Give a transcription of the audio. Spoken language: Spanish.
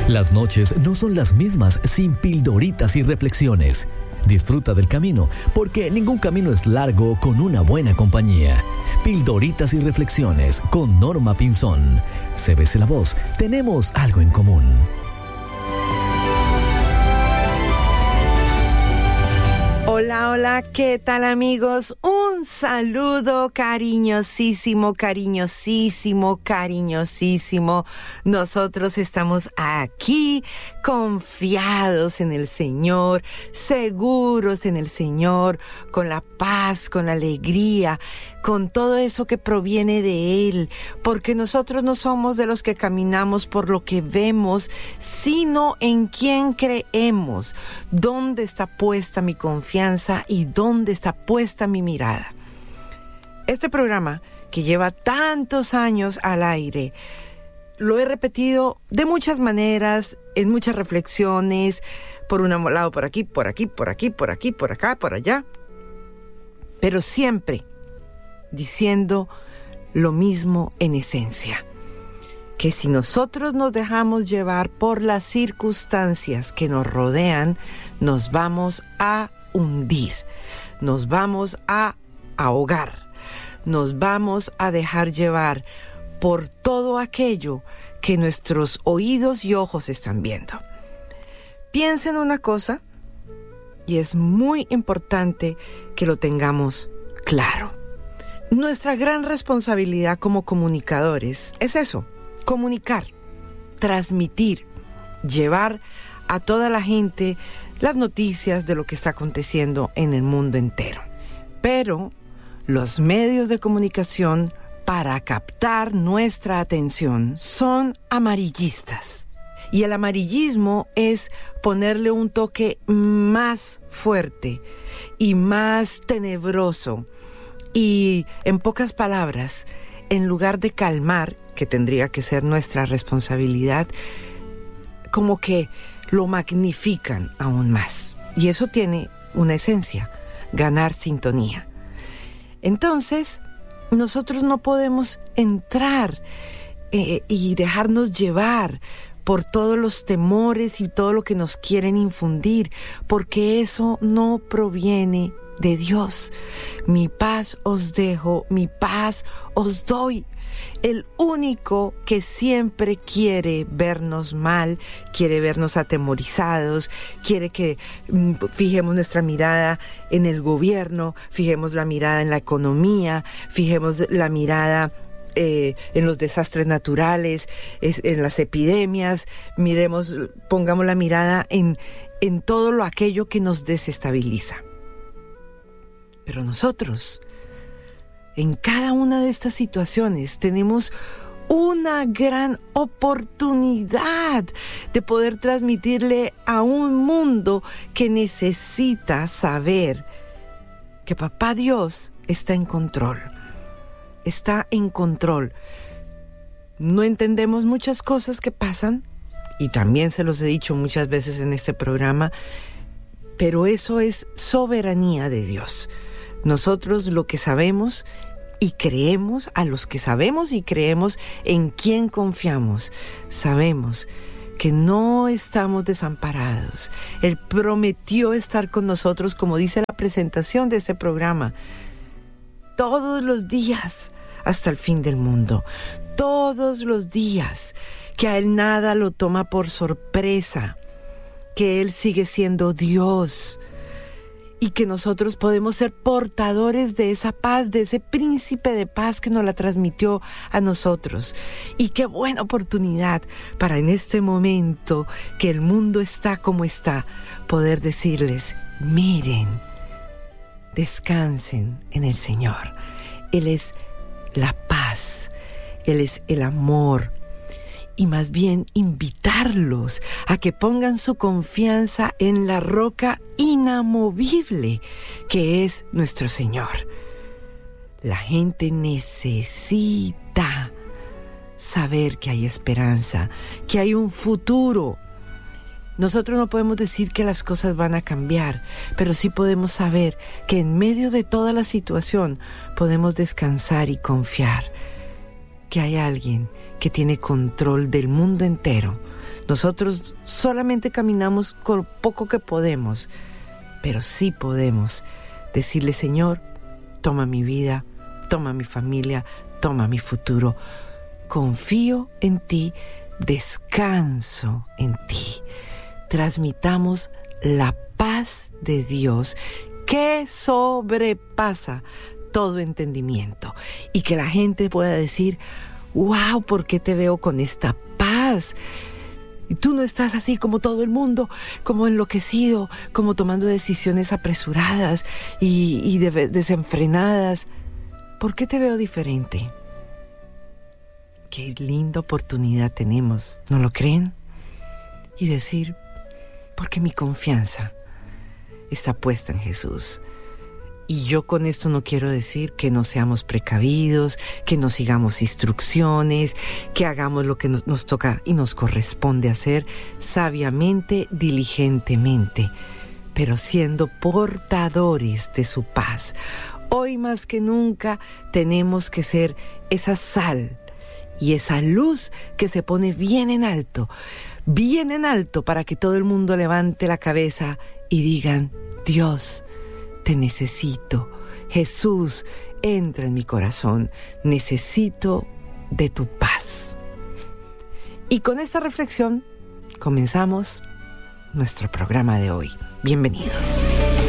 Las noches no son las mismas sin pildoritas y reflexiones. Disfruta del camino, porque ningún camino es largo con una buena compañía. Pildoritas y reflexiones con Norma Pinzón. CBC La Voz, tenemos algo en común. Hola, hola, ¿qué tal, amigos? Un saludo cariñosísimo, cariñosísimo, cariñosísimo. Nosotros estamos aquí confiados en el Señor, seguros en el Señor, con la paz, con la alegría, con todo eso que proviene de Él, porque nosotros no somos de los que caminamos por lo que vemos, sino en quién creemos, dónde está puesta mi confianza y dónde está puesta mi mirada. Este programa, que lleva tantos años al aire, lo he repetido de muchas maneras, en muchas reflexiones, por un lado, por aquí, por aquí, por aquí, por aquí, por acá, por allá, pero siempre diciendo lo mismo en esencia, que si nosotros nos dejamos llevar por las circunstancias que nos rodean, nos vamos a hundir, nos vamos a ahogar, nos vamos a dejar llevar por todo aquello que nuestros oídos y ojos están viendo. Piensen una cosa, y es muy importante que lo tengamos claro. Nuestra gran responsabilidad como comunicadores es eso, comunicar, transmitir, llevar a toda la gente las noticias de lo que está aconteciendo en el mundo entero. Pero los medios de comunicación, para captar nuestra atención, son amarillistas. Y el amarillismo es ponerle un toque más fuerte y más tenebroso. Y en pocas palabras, en lugar de calmar, que tendría que ser nuestra responsabilidad, como que lo magnifican aún más. Y eso tiene una esencia, ganar sintonía. Entonces, nosotros no podemos entrar y dejarnos llevar por todos los temores y todo lo que nos quieren infundir, porque eso no proviene de Dios. Mi paz os dejo, mi paz os doy. El único que siempre quiere vernos mal, quiere vernos atemorizados, quiere que fijemos nuestra mirada en el gobierno, fijemos la mirada en la economía, fijemos la mirada en los desastres naturales, en las epidemias, pongamos la mirada en todo aquello que nos desestabiliza. Pero nosotros, en cada una de estas situaciones, tenemos una gran oportunidad de poder transmitirle a un mundo que necesita saber que Papá Dios está en control. Está en control. No entendemos muchas cosas que pasan, y también se los he dicho muchas veces en este programa, pero eso es soberanía de Dios. Nosotros lo que sabemos y creemos, a los que sabemos y creemos en quién confiamos, sabemos que no estamos desamparados. Él prometió estar con nosotros, como dice la presentación de este programa, todos los días hasta el fin del mundo. Todos los días, que a Él nada lo toma por sorpresa, que Él sigue siendo Dios, y que nosotros podemos ser portadores de esa paz, de ese príncipe de paz que nos la transmitió a nosotros. Y qué buena oportunidad para en este momento que el mundo está como está, poder decirles, miren, descansen en el Señor. Él es la paz, Él es el amor. Y más bien invitarlos a que pongan su confianza en la roca inamovible que es nuestro Señor. La gente necesita saber que hay esperanza, que hay un futuro. Nosotros no podemos decir que las cosas van a cambiar, pero sí podemos saber que en medio de toda la situación podemos descansar y confiar que hay alguien que tiene control del mundo entero. Nosotros solamente caminamos con lo poco que podemos, pero sí podemos decirle: Señor, toma mi vida, toma mi familia, toma mi futuro. Confío en ti, descanso en ti. Transmitamos la paz de Dios que sobrepasa todo entendimiento, y que la gente pueda decir: wow, ¿por qué te veo con esta paz? Y tú no estás así como todo el mundo, como enloquecido, como tomando decisiones apresuradas y desenfrenadas. ¿Por qué te veo diferente? Qué linda oportunidad tenemos, ¿no lo creen? Y decir: porque mi confianza está puesta en Jesús. Y yo con esto no quiero decir que no seamos precavidos, que no sigamos instrucciones, que hagamos lo que nos toca y nos corresponde hacer sabiamente, diligentemente, pero siendo portadores de su paz. Hoy más que nunca tenemos que ser esa sal y esa luz que se pone bien en alto para que todo el mundo levante la cabeza y digan: Dios, te necesito. Jesús, entra en mi corazón. Necesito de tu paz. Y con esta reflexión comenzamos nuestro programa de hoy. Bienvenidos.